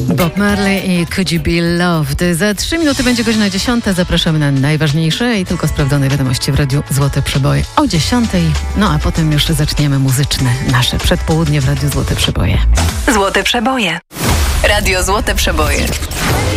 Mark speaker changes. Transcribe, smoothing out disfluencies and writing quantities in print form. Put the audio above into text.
Speaker 1: Bob Marley i Could You Be Loved. Za 3 minuty będzie godzina 10. Zapraszamy na najważniejsze i tylko sprawdzone wiadomości w Radiu Złote Przeboje o 10. No a potem już zaczniemy muzyczne nasze przedpołudnie w Radiu Złote Przeboje.
Speaker 2: Złote Przeboje. Radio Złote Przeboje.